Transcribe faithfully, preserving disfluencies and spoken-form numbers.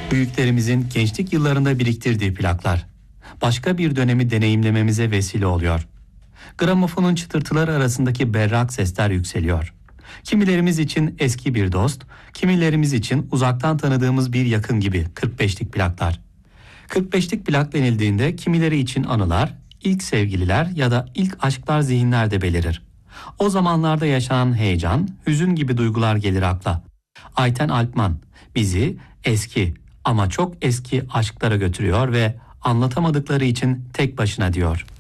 Büyüklerimizin gençlik yıllarında biriktirdiği plaklar başka bir dönemi deneyimlememize vesile oluyor. Gramofonun çıtırtıları arasındaki berrak sesler yükseliyor. Kimilerimiz için eski bir dost, kimilerimiz için uzaktan tanıdığımız bir yakın gibi kırk beşlik plaklar. kırk beşlik plak denildiğinde kimileri için anılar, ilk sevgililer ya da ilk aşklar zihinlerde belirir. O zamanlarda yaşanan heyecan, hüzün gibi duygular gelir akla. Ayten Alpman bizi eski ama çok eski aşklara götürüyor ve anlatamadıkları için tek başına diyor.